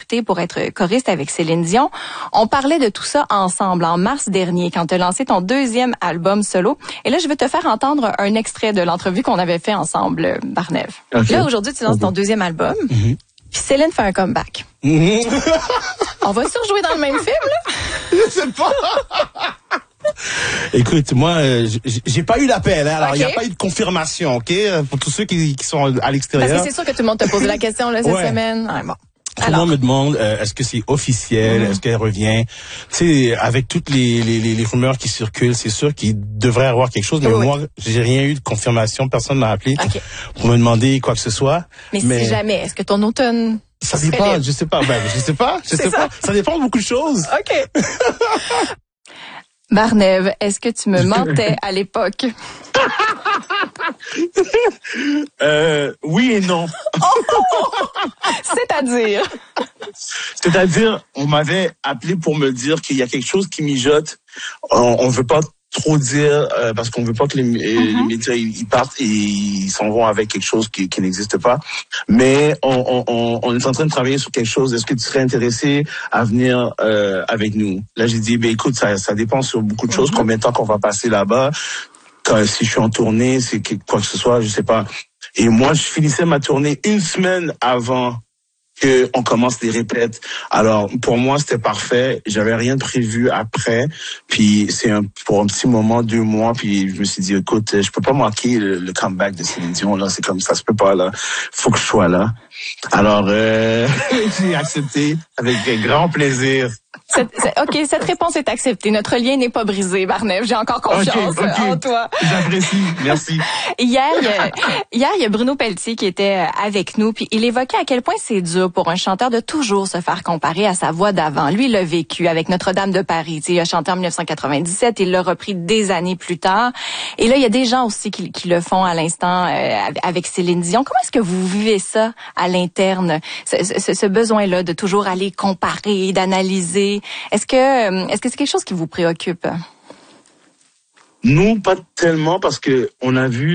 drafté pour être choriste avec Céline Dion. On parlait de tout ça ensemble en mars dernier quand tu as lancé ton deuxième album solo. Et là, je vais te faire entendre un extrait de l'entrevue qu'on avait fait ensemble, Barnève. Okay. Là, aujourd'hui, tu lances ton deuxième album. Puis Céline fait un comeback. On va surjouer dans le même film, là? Je sais pas. Écoute, moi, j'ai pas eu l'appel, hein, alors il n'y a pas eu de confirmation, ok, pour tous ceux qui sont à l'extérieur. Parce que c'est sûr que tout le monde te pose la question là cette semaine. Ouais, bon. Tout le monde me demande, est-ce que c'est officiel, est-ce qu'elle revient? Tu sais, avec toutes les rumeurs qui circulent, c'est sûr qu'il devrait y avoir quelque chose, mais moi, j'ai rien eu de confirmation, personne m'a appelé pour me demander quoi que ce soit. Mais si jamais, est-ce que ton automne... Ça dépend, je sais pas, je sais pas. Ça dépend de beaucoup de choses. OK. Barnève, est-ce que tu me mentais à l'époque? Oui et non. C'est-à-dire? C'est-à-dire, on m'avait appelé pour me dire qu'il y a quelque chose qui mijote. On veut pas trop dire parce qu'on veut pas que les médias ils partent et ils s'en vont avec quelque chose qui n'existe pas. Mais on est en train de travailler sur quelque chose. Est-ce que tu serais intéressé à venir avec nous? Là, j'ai dit, ben écoute, ça dépend sur beaucoup de choses. Combien de temps qu'on va passer là-bas? Si je suis en tournée, c'est quoi que ce soit, je sais pas. Et moi, je finissais ma tournée une semaine avant que on commence les répètes. Alors pour moi c'était parfait, j'avais rien de prévu après, puis pour un petit moment, 2 mois, puis je me suis dit écoute, je peux pas manquer le comeback de Céline Dion là, c'est comme ça se peut pas là, faut que je sois là. Alors j'ai accepté avec grand plaisir. OK, cette réponse est acceptée. Notre lien n'est pas brisé, Barnève. J'ai encore confiance en toi. J'apprécie, merci. Hier, il y a Bruno Pelletier qui était avec nous, puis il évoquait à quel point c'est dur pour un chanteur de toujours se faire comparer à sa voix d'avant. Lui, il l'a vécu avec Notre-Dame de Paris. Il a chanté en 1997, il l'a repris des années plus tard. Et là, il y a des gens aussi qui le font à l'instant avec Céline Dion. Comment est-ce que vous vivez ça à l'interne, ce besoin-là de toujours aller comparer, d'analyser? Est-ce que c'est quelque chose qui vous préoccupe? Nous, pas tellement, parce que on a vu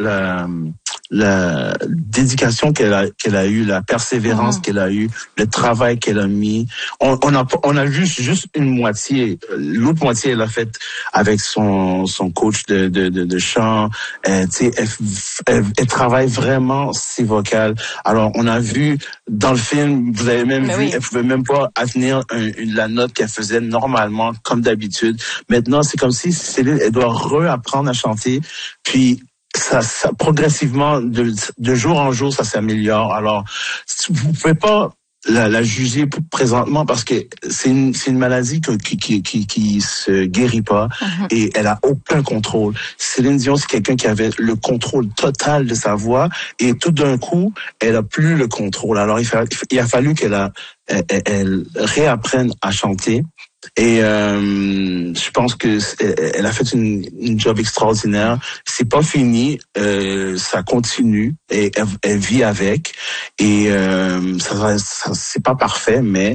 la dédication qu'elle a eu, la persévérance qu'elle a eu, le travail qu'elle a mis. On a vu juste une moitié. L'autre moitié, elle l'a faite avec son coach de chant. Tu sais, elle travaille vraiment ses vocales. Alors, on a vu dans le film, vous avez même vu, elle pouvait même pas atteindre la note qu'elle faisait normalement, comme d'habitude. Maintenant, c'est comme si Céline, elle doit réapprendre à chanter, puis ça progressivement de jour en jour ça s'améliore. Alors vous pouvez pas la juger présentement parce que c'est une maladie qui se guérit pas et elle a aucun contrôle. Céline Dion, c'est quelqu'un qui avait le contrôle total de sa voix et tout d'un coup elle a plus le contrôle. Alors il a fallu qu'elle réapprenne à chanter. Et je pense que elle a fait une job extraordinaire. C'est pas fini, ça continue et elle vit avec. Et ça c'est pas parfait, mais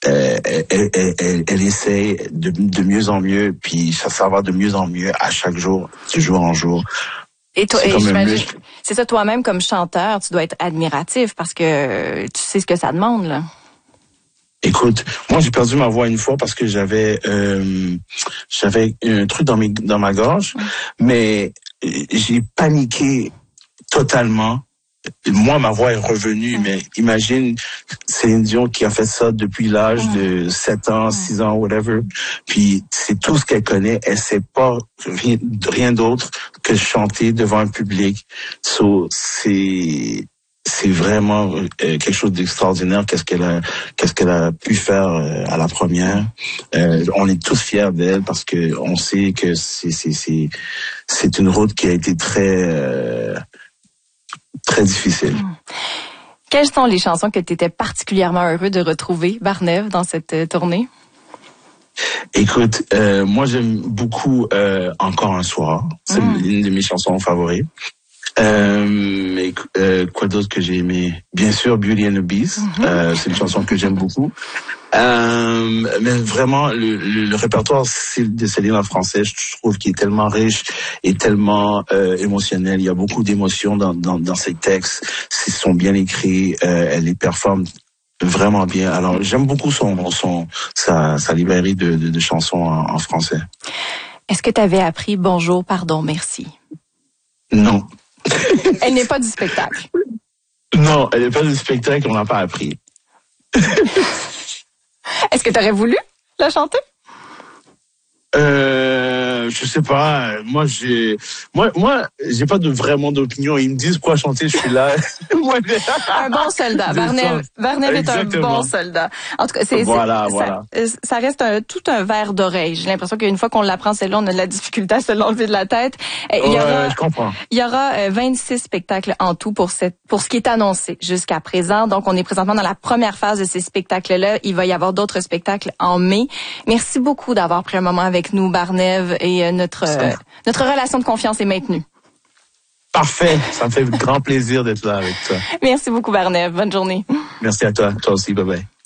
elle essaie de mieux en mieux, puis ça va de mieux en mieux à chaque jour, de jour en jour. Et toi, c'est ça, toi-même comme chanteur, tu dois être admiratif parce que tu sais ce que ça demande là. Écoute, moi j'ai perdu ma voix une fois parce que j'avais un truc dans ma gorge, mais j'ai paniqué totalement. Moi, ma voix est revenue, mais imagine Céline Dion qui a fait ça depuis l'âge de 7 ans, 6 ans, whatever. Puis c'est tout ce qu'elle connaît. Elle sait pas rien d'autre que chanter devant un public. So, c'est vraiment quelque chose d'extraordinaire. Qu'est-ce qu'elle a pu faire à la première. On est tous fiers d'elle parce que on sait que c'est une route qui a été très difficile. Quelles sont les chansons que tu étais particulièrement heureux de retrouver, Barnève, dans cette tournée? Écoute, moi j'aime beaucoup Encore un soir. C'est une de mes chansons favorites. Mais quoi d'autre que j'ai aimé? Bien sûr, Beauty and the Beast. C'est une chanson que j'aime beaucoup. Mais vraiment, le répertoire de Céline en français, je trouve qu'il est tellement riche et tellement émotionnel. Il y a beaucoup d'émotions dans ses textes. Ils sont bien écrits. Elle les performe vraiment bien. Alors, j'aime beaucoup sa librairie de chansons en français. Est-ce que tu avais appris bonjour, pardon, merci? Non. Elle n'est pas du spectacle. Non, elle n'est pas du spectacle, on n'a pas appris. Est-ce que tu aurais voulu la chanter? Je sais pas. Moi, j'ai pas vraiment d'opinion. Ils me disent quoi chanter, je suis là. Un bon soldat. Barnev est un bon soldat. En tout cas, ça reste tout un verre d'oreille. J'ai l'impression qu'une fois qu'on l'apprend, celle-là, on a de la difficulté à se l'enlever de la tête. Je comprends. Il y aura 26 spectacles en tout pour ce qui est annoncé jusqu'à présent. Donc, on est présentement dans la première phase de ces spectacles-là. Il va y avoir d'autres spectacles en mai. Merci beaucoup d'avoir pris un moment avec nous, Barnev, et notre relation de confiance est maintenue. Parfait. Ça me fait grand plaisir d'être là avec toi. Merci beaucoup, Barnev. Bonne journée. Merci à toi. Toi aussi. Bye bye.